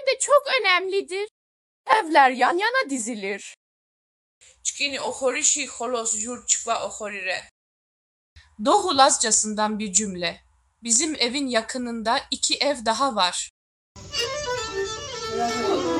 de çok önemlidir. Evler yan yana dizilir. Çkini ohorişi holos yurtçukva ohorire. Doğu Lazcasından bir cümle. Bizim evin yakınında 2 ev daha var.